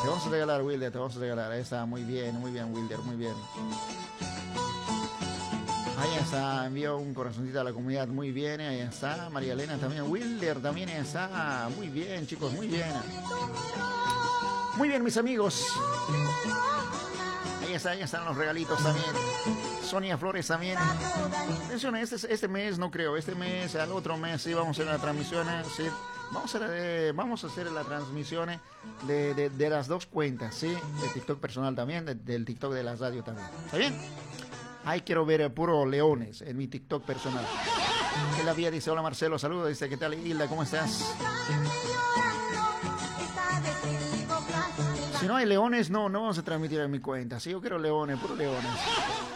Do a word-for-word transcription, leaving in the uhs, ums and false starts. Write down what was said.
Te vamos a regalar, Wilder, te vamos a regalar. Ahí está, muy bien, muy bien, Wilder, muy bien. Ahí está, envió un corazoncito a la comunidad, muy bien, ahí está. María Elena también, Wilder también está. Muy bien, chicos, muy bien. Muy bien, mis amigos. Ahí está, ahí están los regalitos también. Sonia Flores también. Atención, este, este mes no creo, este mes, al otro mes sí vamos a hacer las transmisiones, sí. Vamos a, eh, vamos a hacer las transmisiones de, de, de las dos cuentas, ¿sí? De TikTok personal también, de, del TikTok de la radio también. ¿Está bien? Ahí quiero ver puro leones en mi TikTok personal. Que la vía dice, hola Marcelo, saludos, dice, ¿qué tal Hilda? ¿Cómo estás? Si no hay leones, no, no vamos a transmitir en mi cuenta. Sí, yo quiero leones, puro leones.